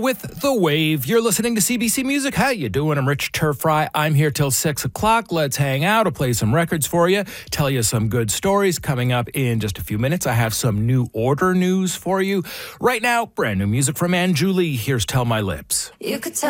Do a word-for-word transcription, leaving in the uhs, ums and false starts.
With The Wave, you're listening to C B C Music. How you doing? I'm Rich Turfry. I'm here till six o'clock. Let's hang out. I'll play some records for you, tell you some good stories. Coming up in just a few minutes, I have some new order news for you. Right now, brand new music from Ann Julie. Here's Tell My Lips. You could tell